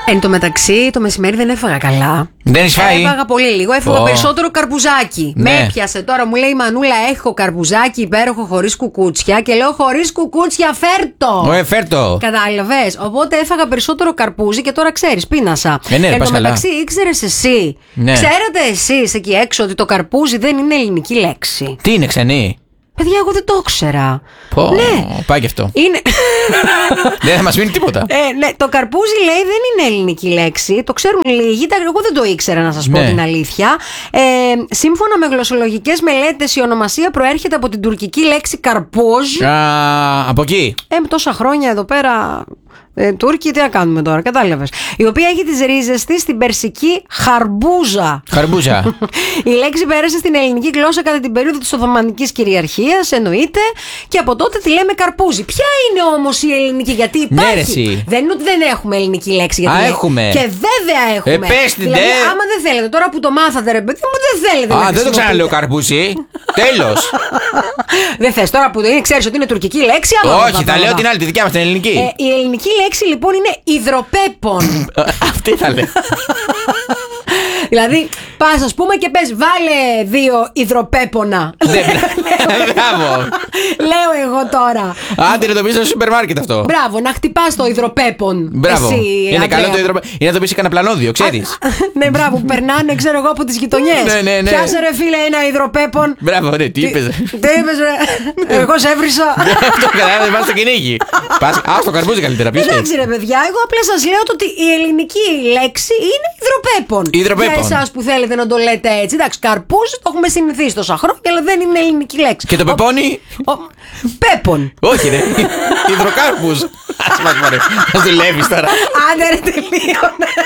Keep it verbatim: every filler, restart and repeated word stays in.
Εν τω μεταξύ, το μεσημέρι δεν έφαγα καλά. Δεν έχεις φάει? Έφαγα πολύ λίγο. Έφαγα oh. περισσότερο καρπουζάκι. Ναι. Με έπιασε τώρα, μου λέει η Μανούλα: έχω καρπουζάκι υπέροχο χωρίς κουκούτσια. Και λέω: χωρίς κουκούτσια, φέρτο. Ωε, φέρτο. Κατάλαβες. Οπότε έφαγα περισσότερο καρπούζι και τώρα ξέρεις, πίνασα. Ε, ναι, Εν τω πας μεταξύ, καλά. ήξερες εσύ, Ναι. ξέρετε εσείς εκεί έξω ότι το καρπούζι δεν είναι ελληνική λέξη? Τι είναι, ξενή? Παιδιά, εγώ δεν το ήξερα. Πω, Ναι. πάει και αυτό. Είναι. Δεν θα μας μείνει τίποτα. Ε, ναι, το καρπούζι λέει δεν είναι ελληνική λέξη. Το ξέρουν λίγοι. τα- Εγώ δεν το ήξερα, να σας πω Ναι. την αλήθεια. Ε, σύμφωνα με γλωσσολογικές μελέτες, η ονομασία προέρχεται από την τουρκική λέξη καρπούζ. Α, από εκεί. Ε, τόσα χρόνια εδώ πέρα. Ε, Τούρκοι, τι να κάνουμε τώρα, κατάλαβες. Η οποία έχει τις ρίζες της στην περσική χαρμπούζα. Χαρμπούζα. Η λέξη πέρασε στην ελληνική γλώσσα κατά την περίοδο της Οθωμανικής κυριαρχίας, εννοείται, και από τότε τη λέμε καρπούζι. Ποια είναι όμως η ελληνική, γιατί υπάρχει. Ναι, ρε, εσύ. Δεν είναι ότι δεν έχουμε ελληνική λέξη. Γιατί Α, λέει- έχουμε. Και βέβαια έχουμε. Ε, πες την, δηλαδή, ντε. άμα δεν θέλετε, τώρα που το μάθατε, ρε παιδί μου, δεν θέλετε. να Α, δεν το χρησιμοποιείτε. ξαναλέω καρπούζι. Τέλος. Δεν θες τώρα που είναι, ξέρεις ότι είναι τουρκική λέξη. άμα Όχι, δεν θα λέω πάω. την άλλη, τη δικιά μας την ελληνική. Ε, η ελληνική λέξη λοιπόν είναι υδροπέπον. Αυτή θα λέω. Δηλαδή, πας ας πούμε και πες βάλε δύο υδροπέπονα. Δεν- Μπράβο. Λέω εγώ τώρα. Άντε να το πεις στο σούπερ μάρκετ αυτό. Μπράβο, να χτυπάς το υδροπέπον. Μπράβο. Εσύ, Είναι Αντρέα. καλό το υδροπέ. Είναι να το πεις κανένα πλανόδιο, ξέρεις. Ναι, μπράβο, που περνάνε, ξέρω εγώ, από τις γειτονιές. Ναι, ναι, ναι. Πιάσε ρε φίλε ένα υδροπέπον. Μπράβο, ναι, τι είπες. Τι είπες ρε? Εγώ σε έβρισα. Αυτό κατάλαβε, πας στο κυνήγι. Πας, α, στο καρπούζι καλύτερα, ποιος έχει. Εντάξει ρε παιδιά, εγώ απλά σας λέω το ότι η ελληνική λέξη είναι υδροπέπον. Υδροπέπον. Για εσάς που θέλετε να το λέτε έτσι. Εντάξει, καρπούζι το έχουμε συνηθίσει τόσα χρόνια, αλλά δεν είναι ελληνική λέξη. Και το Ο- πεπόνι. ο- Πέπον. Όχι, ρε. Υδροκάρπους. Ας μας μωρέ. Θα δουλεύεις τώρα. Άντε ρε, τελείωνε.